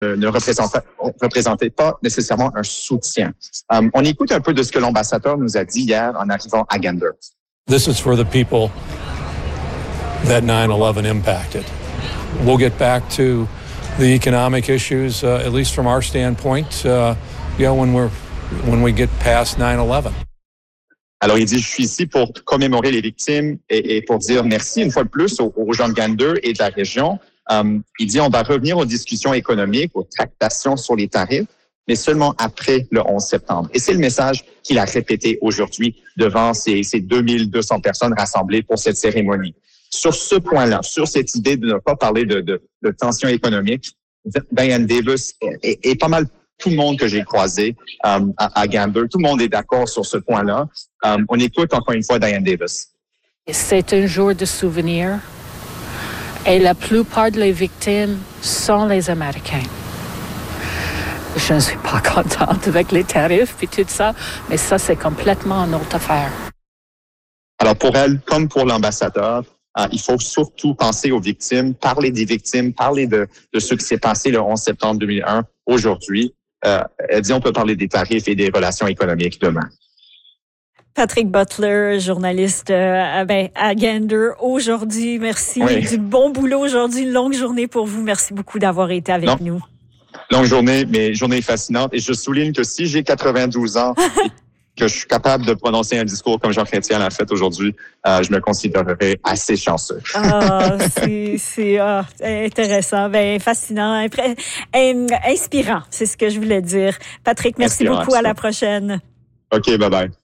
ne représentait pas nécessairement un soutien. On écoute un peu de ce que l'ambassadeur nous a dit hier en arrivant à Gander. This is for the people that 9/11 impacted. We'll get back to the economic issues, at least from our standpoint, when we get past 9/11. Alors, il dit, je suis ici pour commémorer les victimes et pour dire merci une fois de plus aux gens de Gander et de la région. Il dit, on va revenir aux discussions économiques, aux tractations sur les tarifs, mais seulement après le 11 septembre. Et c'est le message qu'il a répété aujourd'hui devant ces 2200 personnes rassemblées pour cette cérémonie. Sur ce point-là, sur cette idée de ne pas parler de tensions économiques, Diane Davis et pas mal tout le monde que j'ai croisé à Gander, tout le monde est d'accord sur ce point-là. On écoute encore une fois Diane Davis. C'est un jour de souvenir et la plupart des victimes sont les Américains. Je ne suis pas contente avec les tarifs et tout ça, mais ça, c'est complètement une autre affaire. Alors, pour elle, comme pour l'ambassadeur, il faut surtout penser aux victimes, parler des victimes, parler de ce qui s'est passé le 11 septembre 2001 aujourd'hui. Elle dit on peut parler des tarifs et des relations économiques demain. Patrick Butler, journaliste à Gander aujourd'hui. Merci du bon boulot aujourd'hui. Une longue journée pour vous. Merci beaucoup d'avoir été avec nous. Longue journée, mais journée fascinante. Et je souligne que si j'ai 92 ans que je suis capable de prononcer un discours comme Jean Chrétien l'a fait aujourd'hui, je me considérerais assez chanceux. C'est intéressant, fascinant, inspirant, c'est ce que je voulais dire. Patrick, merci beaucoup. À la prochaine. OK, bye-bye.